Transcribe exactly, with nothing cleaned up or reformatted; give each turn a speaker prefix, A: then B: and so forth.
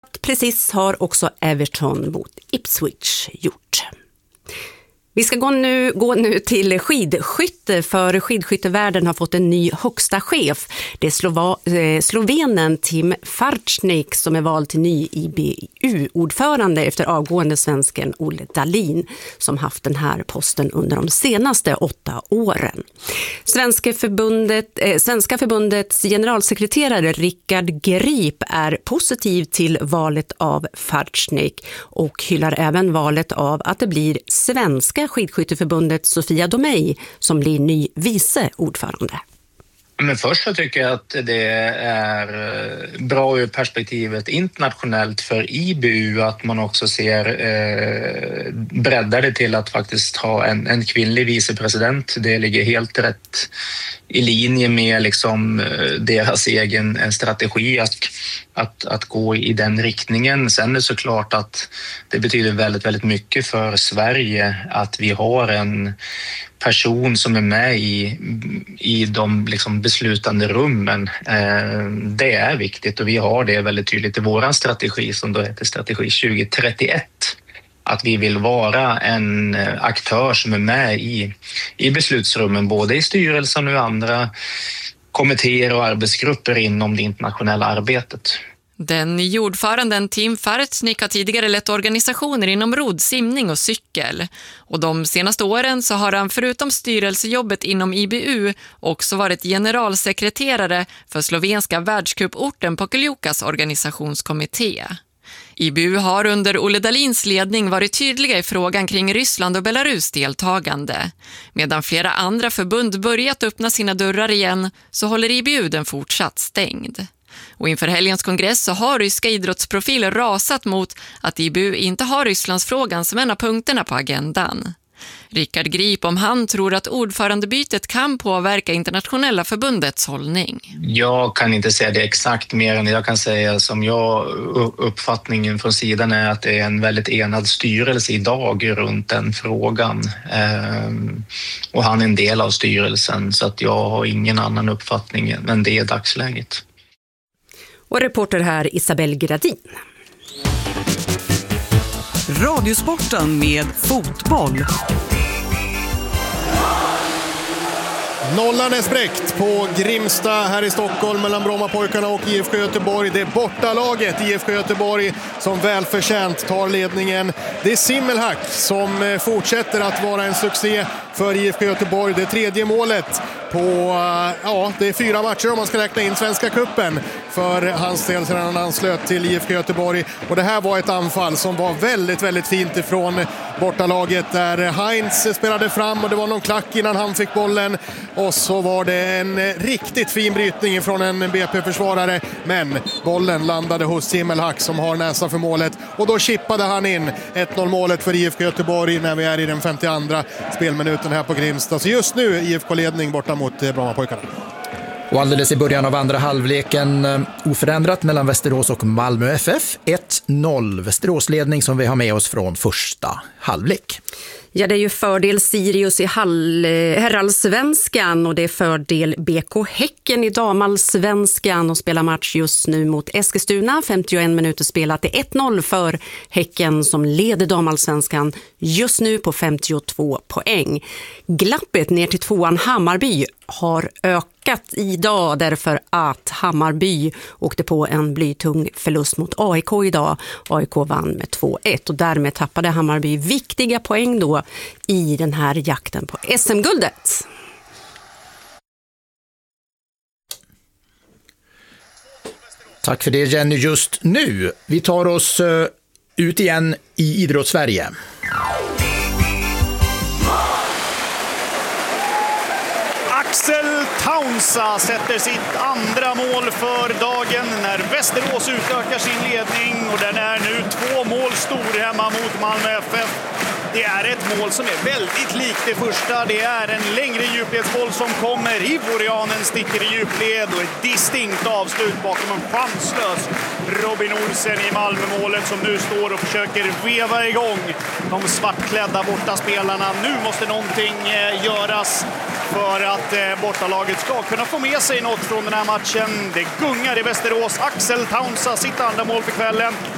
A: Precis har också Everton mot Ipswich gjort. Vi ska gå nu, gå nu till skidskytte, för skidskyttevärlden har fått en ny högsta chef. Det är Slova, eh, slovenen Tim Farčnik som är vald till ny I B U-ordförande efter avgående svensken Olle Dahlin som haft den här posten under de senaste åtta åren. Svenska förbundet, eh, Svenska förbundets generalsekreterare Rickard Grip är positiv till valet av Farčnik och hyllar även valet av att det blir svenska skidskytteförbundet Sofia Domey som blir ny vice ordförande.
B: Men först så tycker jag att det är bra ur perspektivet internationellt för I B U att man också ser eh, breddade till att faktiskt ha en, en kvinnlig vicepresident. Det ligger helt rätt i linje med liksom deras egen strategi att, att, att gå i den riktningen. Sen är det såklart att det betyder väldigt, väldigt mycket för Sverige att vi har en person som är med i, i de liksom beslutande rummen. Eh, det är viktigt och vi har det väldigt tydligt i vår strategi som då heter strategi tjugo trettioett. Att vi vill vara en aktör som är med i, i beslutsrummen både i styrelsen och andra kommittéer och arbetsgrupper inom det internationella arbetet.
C: Den nya ordföranden Tim Farčnik har tidigare lett organisationer inom rodd, simning och cykel. Och de senaste åren så har han förutom styrelsejobbet inom I B U också varit generalsekreterare för slovenska världscuporten Pokljukas organisationskommitté. I B U har under Olle Dahlins ledning varit tydliga i frågan kring Ryssland och Belarus deltagande. Medan flera andra förbund börjat öppna sina dörrar igen så håller I B U den fortsatt stängd. Och inför helgens kongress så har ryska idrottsprofiler rasat mot att I B U inte har Rysslandsfrågan som en av punkterna på agendan. Rickard Grip om han tror att ordförandebytet kan påverka internationella förbundets hållning.
B: Jag kan inte säga det exakt mer än jag kan säga som jag uppfattningen från sidan är att det är en väldigt enad styrelse idag runt den frågan. Ehm, och han är en del av styrelsen så att jag har ingen annan uppfattning än det i dagsläget.
A: Och reporter här Isabel Gradin.
D: Radiosporten med fotboll.
E: Nollan är spräckt på Grimsta här i Stockholm mellan Brommapojkarna och I F K Göteborg. Det är bortalaget I F K Göteborg som välförtjänt tar ledningen. Det är Simmelhack som fortsätter att vara en succé för I F K Göteborg. Det tredje målet på, ja, det är fyra matcher om man ska räkna in Svenska kuppen för hans del sedan han anslöt till I F K Göteborg. Och det här var ett anfall som var väldigt, väldigt fint ifrån bortalaget där Heinz spelade fram och det var någon klack innan han fick bollen. Och så var det en riktigt fin brytning från en B P-försvarare. Men bollen landade hos Simmelhack som har näsa för målet. Och då chippade han in ett noll målet för I F K Göteborg när vi är i den femtioandra spelminuten här på Grimsta. Så just nu I F K-ledning borta mot Brommapojkarna.
F: Och alldeles i början av andra halvleken oförändrat mellan Västerås och Malmö F F. ett noll Västeråsledning som vi har med oss från första halvlek.
A: Ja, det är ju fördel Sirius i hall, herrallsvenskan och det är fördel B K Häcken i damallsvenskan och spelar match just nu mot Eskilstuna. femtioen minuter spelat. Det är ett noll för Häcken som leder damallsvenskan just nu på femtiotvå poäng. Glappet ner till tvåan Hammarby har ökat idag därför att Hammarby åkte på en blytung förlust mot A I K idag. A I K vann med två ett och därmed tappade Hammarby viktiga poäng då i den här jakten på S M-guldet.
F: Tack för det Jenny just nu. Vi tar oss uh, ut igen i Idrottssverige.
G: Axel Taunsa sätter sitt andra mål för dagen när Västerås utökar sin ledning och den är nu två mål stor hemma mot Malmö F F. Det är ett mål som är väldigt likt det första. Det är en längre djupledsboll som kommer. Ivorianen sticker i djupled och ett distinkt avslut bakom en chanslös Robin Olsen i Malmömålet som nu står och försöker veva igång de svartklädda bortaspelarna. Nu måste någonting göras för att bortalaget ska kunna få med sig något från den här matchen. Det gungar i Västerås. Axel Taunsa sitt andra mål för kvällen.